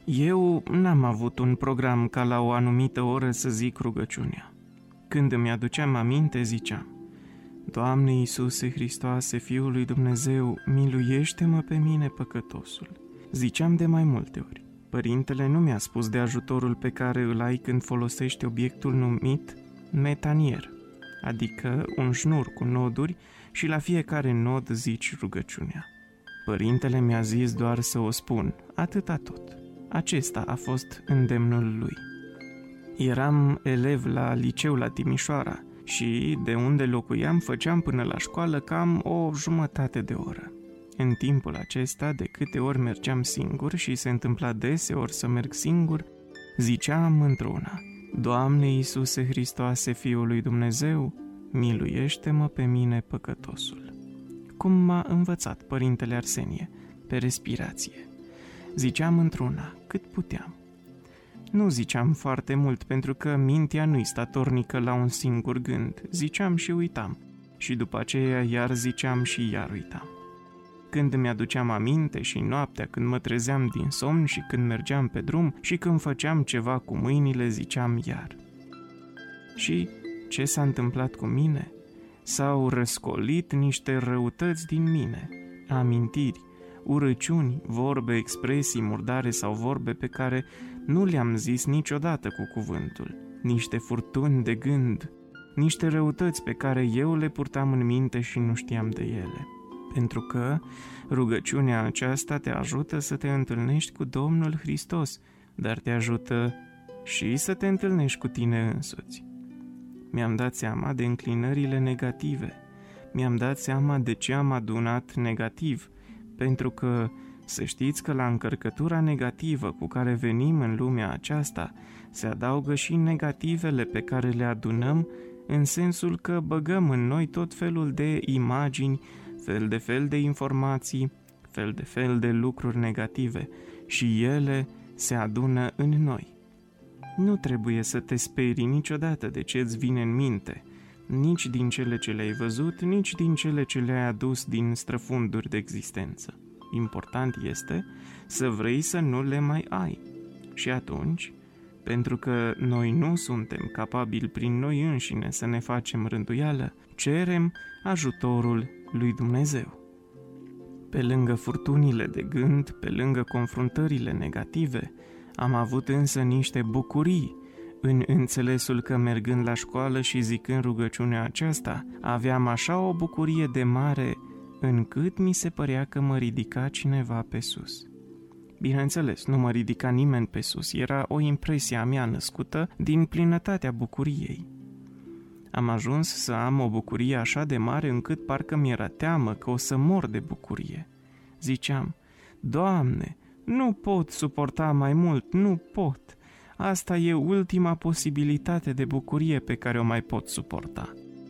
Eu n-am avut un program ca la o anumită oră să zic rugăciunea. Când îmi aduceam aminte, ziceam: Doamne Iisuse Hristoase, Fiul lui Dumnezeu, miluiește-mă pe mine, păcătosul. Ziceam de mai multe ori. Părintele nu mi-a spus de ajutorul pe care îl ai când folosești obiectul numit metanier, adică un șnur cu noduri și la fiecare nod zici rugăciunea. Părintele mi-a zis doar să o spun, atâta tot. Acesta a fost îndemnul lui. Eram elev la liceu la Timișoara și de unde locuiam făceam până la școală cam o jumătate de oră. În timpul acesta, de câte ori mergeam singur și se întâmpla deseori să merg singur, ziceam într-una: Doamne Iisuse Hristoase, Fiul lui Dumnezeu, miluiește-mă pe mine, păcătosul. Cum m-a învățat părintele Arsenie, pe respirație. Ziceam într-una, cât puteam. Nu ziceam foarte mult, pentru că mintea nu-i statornică la un singur gând. Ziceam și uitam. Și după aceea iar ziceam și iar uitam. Când îmi aduceam aminte și noaptea, când mă trezeam din somn și când mergeam pe drum și când făceam ceva cu mâinile, ziceam iar. Și ce s-a întâmplat cu mine? S-au răscolit niște răutăți din mine, amintiri, urăciuni, vorbe, expresii murdare sau vorbe pe care nu le-am zis niciodată cu cuvântul, niște furtuni de gând, niște răutăți pe care eu le purtam în minte și nu știam de ele. Pentru că rugăciunea aceasta te ajută să te întâlnești cu Domnul Hristos, dar te ajută și să te întâlnești cu tine însuți. Mi-am dat seama de înclinările negative, mi-am dat seama de ce am adunat negativ, pentru că să știți că la încărcătura negativă cu care venim în lumea aceasta se adaugă și negativele pe care le adunăm, în sensul că băgăm în noi tot felul de imagini, fel de informații, fel de lucruri negative și ele se adună în noi. Nu trebuie să te sperii niciodată de ce îți vine în minte, nici din cele ce le-ai văzut, nici din cele ce le-ai adus din străfunduri de existență. Important este să vrei să nu le mai ai. Și atunci, pentru că noi nu suntem capabili prin noi înșine să ne facem rânduială, cerem ajutorul lui Dumnezeu. Pe lângă furtunile de gând, pe lângă confruntările negative, am avut însă niște bucurii, în înțelesul că mergând la școală și zicând rugăciunea aceasta, aveam așa o bucurie de mare, încât mi se părea că mă ridica cineva pe sus. Bineînțeles, nu mă ridica nimeni pe sus, era o impresie a mea născută din plinătatea bucuriei. Am ajuns să am o bucurie așa de mare încât parcă mi-era teamă că o să mor de bucurie. Ziceam: Doamne, nu pot suporta mai mult, nu pot. Asta e ultima posibilitate de bucurie pe care o mai pot suporta.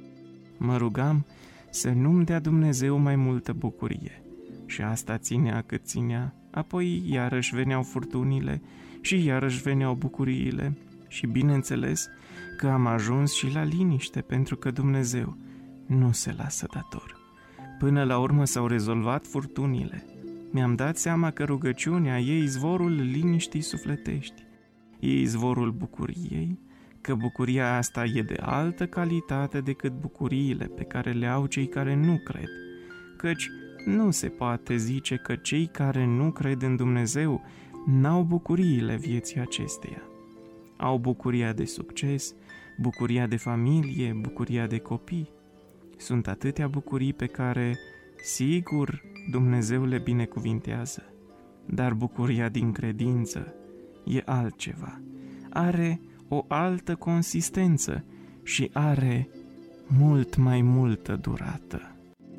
Mă rugam să nu-mi dea Dumnezeu mai multă bucurie. Și asta ținea cât ținea, apoi iarăși veneau furtunile și iarăși veneau bucuriile. Și bineînțeles că am ajuns și la liniște, pentru că Dumnezeu nu se lasă dator. Până la urmă s-au rezolvat furtunile. Mi-am dat seama că rugăciunea e izvorul liniștii sufletești, e izvorul bucuriei, că bucuria asta e de altă calitate decât bucuriile pe care le au cei care nu cred, căci nu se poate zice că cei care nu cred în Dumnezeu n-au bucuriile vieții acesteia. Au bucuria de succes, bucuria de familie, bucuria de copii. Sunt atâtea bucurii pe care, sigur, Dumnezeu le binecuvintează, dar bucuria din credință e altceva. Are o altă consistență și are mult mai multă durată.